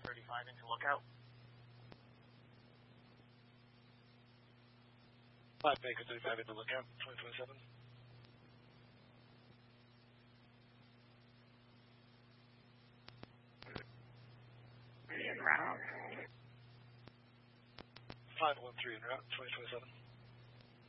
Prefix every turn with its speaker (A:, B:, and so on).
A: 35 into lookout.
B: 5 Baker 35 into lookout, 2027.
A: En route.
B: 513 en route, 2027.